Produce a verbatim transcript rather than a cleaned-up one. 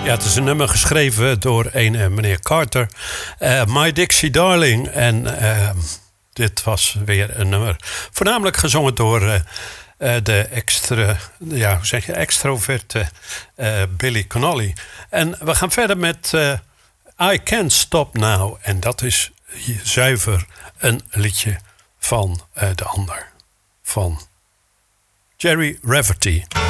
Ja, het is een nummer geschreven door een uh, meneer Carter. Uh, My Dixie Darling. En uh, dit was weer een nummer. Voornamelijk gezongen door uh, uh, de extra, ja, hoe zeg je, extroverte uh, Billy Connolly. En we gaan verder met uh, I Can't Stop Now. En dat is zuiver een liedje van uh, de ander. Van Jerry Rafferty.